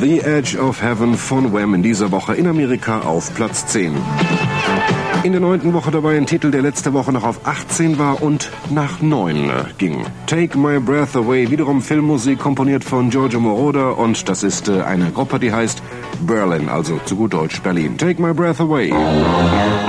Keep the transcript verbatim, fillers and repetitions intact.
The Edge of Heaven von Wham in dieser Woche in Amerika auf Platz zehn. In der neunten Woche dabei ein Titel, der letzte Woche noch auf achtzehn war und nach neun ging. Take My Breath Away, wiederum Filmmusik, komponiert von Giorgio Moroder, und das ist eine Gruppe, die heißt Berlin, also zu gut Deutsch Berlin. Take My Breath Away.